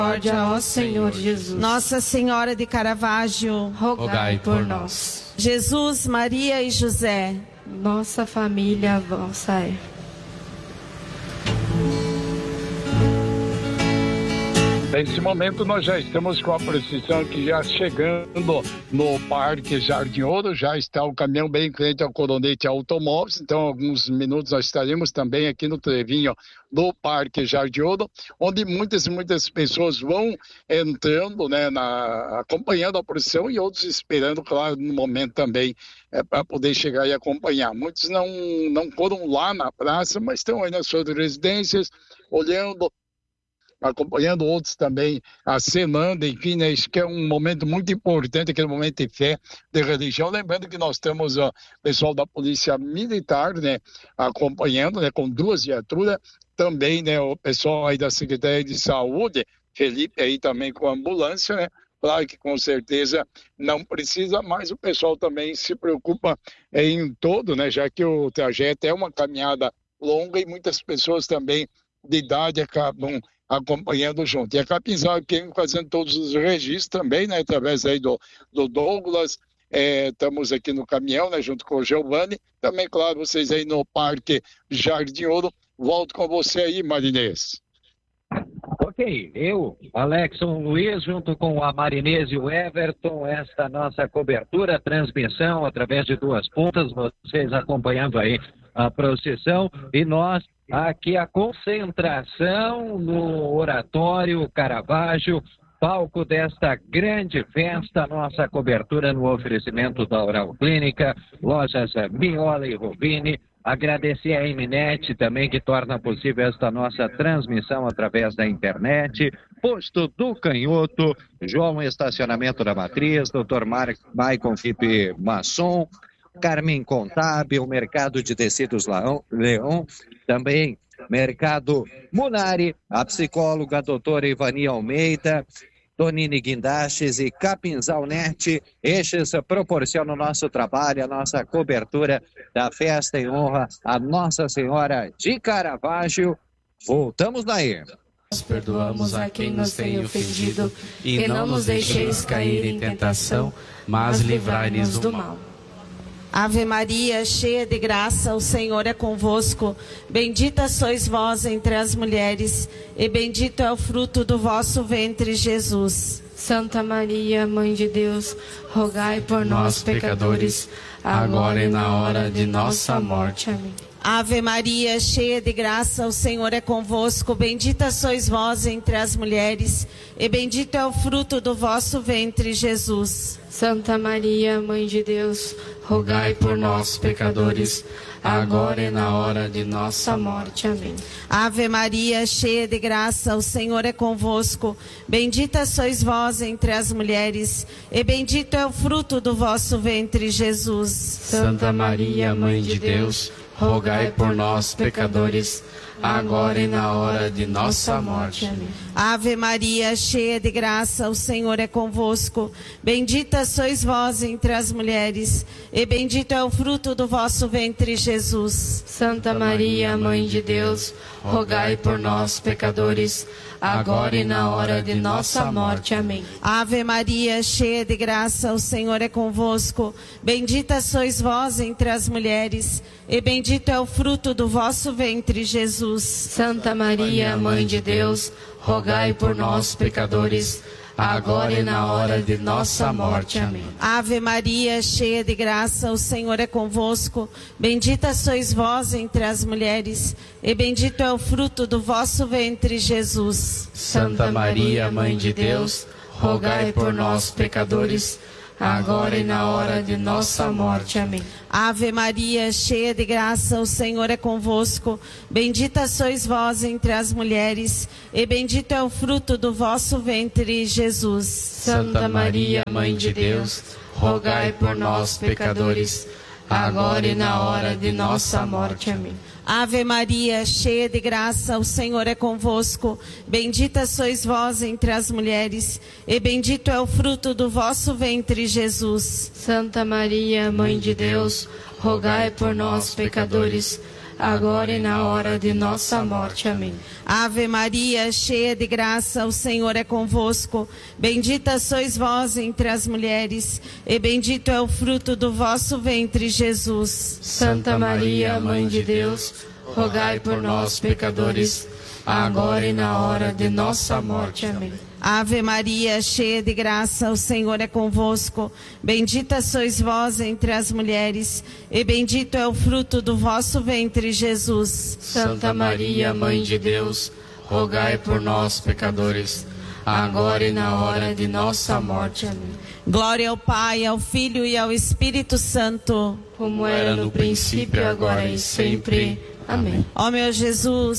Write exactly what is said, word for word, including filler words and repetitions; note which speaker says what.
Speaker 1: ó Senhor Jesus.
Speaker 2: Nossa Senhora de Caravaggio,
Speaker 1: rogai por nós.
Speaker 2: Jesus, Maria e José,
Speaker 1: nossa família vossa é.
Speaker 3: Nesse momento nós já estamos com a procissão aqui já chegando no Parque Jardim Ouro, já está o caminhão bem em frente ao Coronete Automóveis, então alguns minutos nós estaremos também aqui no trevinho do Parque Jardim Ouro, onde muitas e muitas pessoas vão entrando, né, na, acompanhando a procissão e outros esperando, claro, no momento também é, para poder chegar e acompanhar. Muitos não, não foram lá na praça, mas estão aí nas suas residências, olhando, acompanhando, outros também acenando, enfim, né, isso que é um momento muito importante, aquele momento de fé, de religião, lembrando que nós temos o pessoal da Polícia Militar, né, acompanhando, né, com duas viaturas, também, né, o pessoal aí da Secretaria de Saúde, Felipe aí também com a ambulância, né, claro que com certeza não precisa, mas o pessoal também se preocupa em todo, né, já que o trajeto é uma caminhada longa e muitas pessoas também de idade acabam acompanhando junto. E a Capinzal aqui fazendo todos os registros também, né, através aí do, do Douglas, é, estamos aqui no caminhão, né, junto com o Giovanni, também, claro, vocês aí no Parque Jardim Ouro. Volto com você aí, Marinês.
Speaker 4: Ok, eu, Alexson Luiz, junto com a Marinês e o Everton, esta nossa cobertura, transmissão através de duas pontas, vocês acompanhando aí a procissão e nós aqui a concentração no Oratório Caravaggio, palco desta grande festa, nossa cobertura no oferecimento da Oral Clínica, lojas Miola e Rovini. Agradecer a Eminet também, que torna possível esta nossa transmissão através da internet. Posto do Canhoto, João Estacionamento da Matriz, doutor Mar... Maicon Fipe Masson, Carmen Contábil, Mercado de Tecidos Leão, também Mercado Munari, a psicóloga a doutora Ivani Almeida, Tonini Guindastes e Capinzal Net. Estes proporcionam o nosso trabalho, a nossa cobertura da festa em honra a Nossa Senhora de Caravaggio. Voltamos daí.
Speaker 1: Nós perdoamos a quem nos tem ofendido e não nos deixeis cair em tentação, mas livrai-nos do mal.
Speaker 2: Ave Maria, cheia de graça, o Senhor é convosco. Bendita sois vós entre as mulheres, e bendito é o fruto do vosso ventre, Jesus.
Speaker 1: Santa Maria, Mãe de Deus, rogai por nós, pecadores, agora e na hora de nossa morte. Amém.
Speaker 2: Ave Maria, cheia de graça, o Senhor é convosco. Bendita sois vós entre as mulheres, e bendito é o fruto do vosso ventre, Jesus.
Speaker 1: Santa Maria, Mãe de Deus, rogai por nós, pecadores, agora e na hora de nossa morte. Amém.
Speaker 2: Ave Maria, cheia de graça, o Senhor é convosco. Bendita sois vós entre as mulheres, e bendito é o fruto do vosso ventre, Jesus.
Speaker 1: Santa Maria, Mãe de Deus, rogai por nós, pecadores, agora e na hora de nossa morte. Amém.
Speaker 2: Ave Maria, cheia de graça, o Senhor é convosco. Bendita sois vós entre as mulheres, e bendito é o fruto do vosso ventre, Jesus.
Speaker 1: Santa Maria, Mãe de Deus, rogai por nós, pecadores, agora e na hora de nossa morte. Amém.
Speaker 2: Ave Maria, cheia de graça, o Senhor é convosco. Bendita sois vós entre as mulheres, e bendito é o fruto do vosso ventre, Jesus.
Speaker 1: Santa Maria, Mãe de Deus, rogai por nós, pecadores, agora e na hora de nossa morte. Amém.
Speaker 2: Ave Maria, cheia de graça, o Senhor é convosco. Bendita sois vós entre as mulheres, e bendito é o fruto do vosso ventre, Jesus.
Speaker 1: Santa Maria, Mãe de Deus, rogai por nós, pecadores, agora e na hora de nossa morte. Amém.
Speaker 2: Ave Maria, cheia de graça, o Senhor é convosco. Bendita sois vós entre as mulheres, e bendito é o fruto do vosso ventre, Jesus.
Speaker 1: Santa Maria, Mãe de Deus, rogai por nós, pecadores, agora e na hora de nossa morte. Amém.
Speaker 2: Ave Maria, cheia de graça, o Senhor é convosco. Bendita sois vós entre as mulheres, e bendito é o fruto do vosso ventre, Jesus.
Speaker 1: Santa Maria, Mãe de Deus, rogai por nós, pecadores, agora e na hora de nossa morte. Amém.
Speaker 2: Ave Maria, cheia de graça, o Senhor é convosco. Bendita sois vós entre as mulheres, e bendito é o fruto do vosso ventre, Jesus.
Speaker 1: Santa Maria, Mãe de Deus, rogai por nós, pecadores, agora e na hora de nossa morte. Amém.
Speaker 2: Ave Maria, cheia de graça, o Senhor é convosco. Bendita sois vós entre as mulheres, e bendito é o fruto do vosso ventre, Jesus.
Speaker 1: Santa Maria, Mãe de Deus, rogai por nós, pecadores, agora e na hora de nossa morte. Amém.
Speaker 2: Glória ao Pai, ao Filho e ao Espírito Santo,
Speaker 1: como era no princípio, agora e sempre. Amém.
Speaker 2: Ó meu Jesus,